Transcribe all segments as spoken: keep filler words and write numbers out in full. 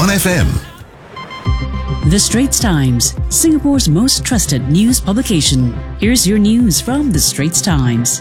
one F M. The Straits Times, Singapore's most trusted news publication. Here's your news from The Straits Times.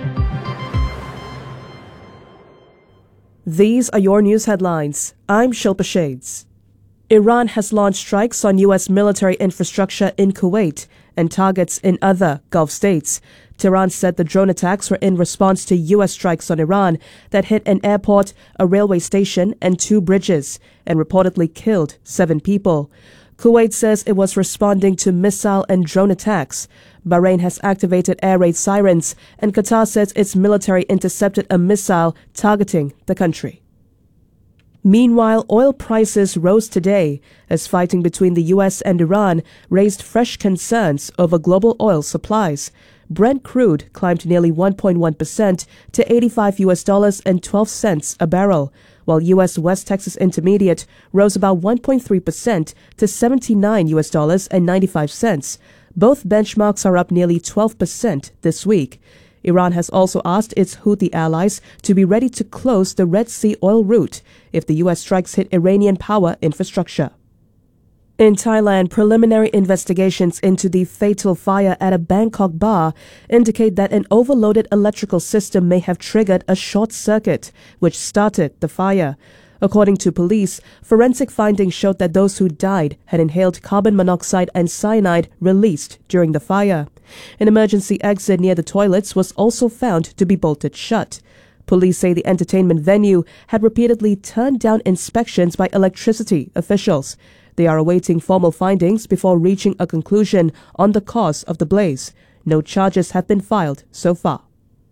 These are your news headlines. I'm Shilpa Shades. Iran has launched strikes on U S military infrastructure in Kuwait and targets in other Gulf states. Tehran said the drone attacks were in response to U S strikes on Iran that hit an airport, a railway station, and two bridges, and reportedly killed seven people. Kuwait says it was responding to missile and drone attacks. Bahrain has activated air raid sirens, and Qatar says its military intercepted a missile targeting the country. Meanwhile, oil prices rose today as fighting between the U S and Iran raised fresh concerns over global oil supplies. Brent crude climbed nearly one point one percent to eighty-five U S dollars and twelve cents a barrel, while U S West Texas Intermediate rose about one point three percent to seventy-nine U S dollars and ninety-five cents. Both benchmarks are up nearly twelve percent this week. Iran has also asked its Houthi allies to be ready to close the Red Sea oil route if the U S strikes hit Iranian power infrastructure. In Thailand, preliminary investigations into the fatal fire at a Bangkok bar indicate that an overloaded electrical system may have triggered a short circuit, which started the fire. According to police, forensic findings showed that those who died had inhaled carbon monoxide and cyanide released during the fire. An emergency exit near the toilets was also found to be bolted shut. Police say the entertainment venue had repeatedly turned down inspections by electricity officials. They are awaiting formal findings before reaching a conclusion on the cause of the blaze. No charges have been filed so far.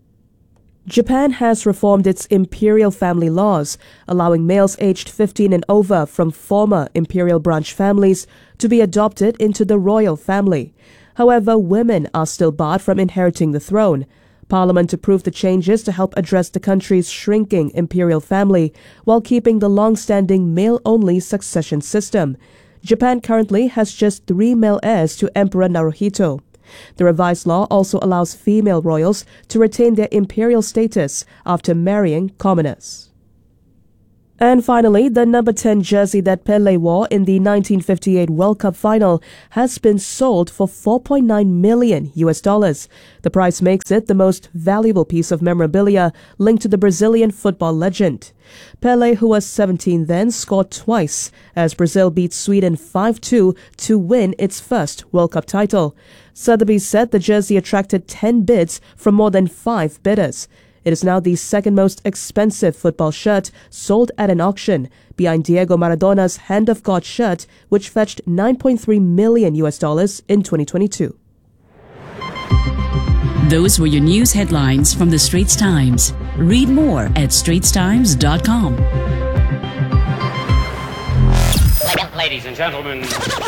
Japan has reformed its imperial family laws, allowing males aged fifteen and over from former imperial branch families to be adopted into the royal family. However, women are still barred from inheriting the throne. Parliament approved the changes to help address the country's shrinking imperial family while keeping the long-standing male-only succession system. Japan currently has just three male heirs to Emperor Naruhito. The revised law also allows female royals to retain their imperial status after marrying commoners. And finally, the number ten jersey that Pelé wore in the nineteen fifty-eight World Cup final has been sold for four point nine million U S dollars. The price makes it the most valuable piece of memorabilia linked to the Brazilian football legend. Pelé, who was seventeen then, scored twice as Brazil beat Sweden five two to win its first World Cup title. Sotheby's said the jersey attracted ten bids from more than five bidders. It is now the second most expensive football shirt sold at an auction, behind Diego Maradona's Hand of God shirt, which fetched nine point three million U S dollars in twenty twenty-two. Those were your news headlines from The Straits Times. Read more at straits times dot com. Ladies and gentlemen,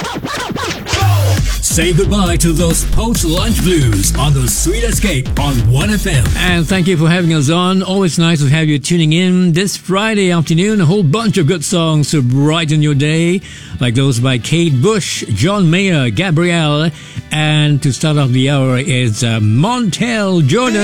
say goodbye to those post-lunch blues on the Sweet Escape on one F M. And thank you for having us on. Always nice to have you tuning in this Friday afternoon. A whole bunch of good songs to brighten your day, like those by Kate Bush, John Mayer, Gabrielle, and to start off the hour is uh, Montel Jordan.